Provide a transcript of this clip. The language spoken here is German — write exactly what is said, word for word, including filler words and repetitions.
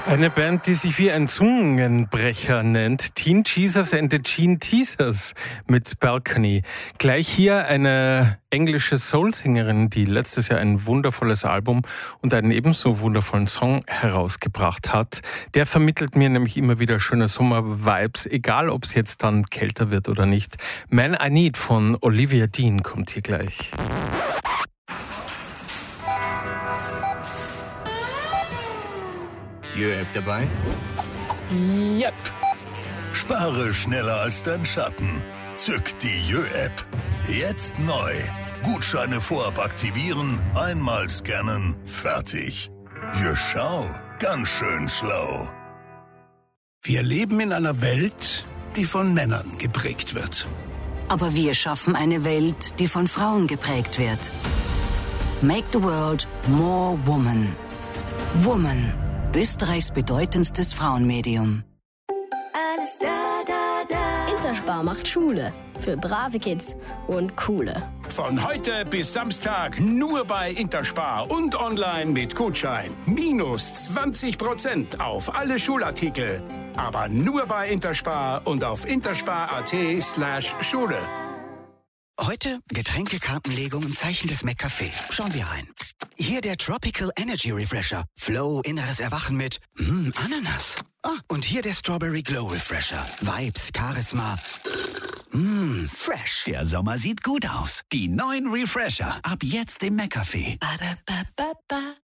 Eine Band, die sich wie ein Zungenbrecher nennt. Teen Jesus and the Gene Teasers mit Balcony. Gleich hier eine englische Soul-Sängerin, die letztes Jahr ein wundervolles Album und einen ebenso wundervollen Song herausgebracht hat. Der vermittelt mir nämlich immer wieder schöne Sommer-Vibes, egal ob es jetzt dann kälter wird oder nicht. Man I Need von Olivia Dean kommt hier gleich. Jö-App dabei? Yep. Spare schneller als dein Schatten. Zück die Jö-App. Jetzt neu. Gutscheine vorab aktivieren, einmal scannen, fertig. Jö, schau, ganz schön schlau. Wir leben in einer Welt, die von Männern geprägt wird. Aber wir schaffen eine Welt, die von Frauen geprägt wird. Make the world more woman. Woman. Österreichs bedeutendstes Frauenmedium. Alles da, da, da. Interspar macht Schule für brave Kids und coole. Von heute bis Samstag nur bei Interspar und online mit Gutschein. Minus zwanzig Prozent auf alle Schulartikel. Aber nur bei Interspar und auf interspar.at slash Schule. Heute Getränkekartenlegung im Zeichen des McCafé. Schauen wir rein. Hier der Tropical Energy Refresher. Flow, inneres Erwachen mit mm, Ananas. Ah, und hier der Strawberry Glow Refresher. Vibes, Charisma. Mm, fresh. Der Sommer sieht gut aus. Die neuen Refresher. Ab jetzt im McCafé. Ba, da, ba, ba, ba.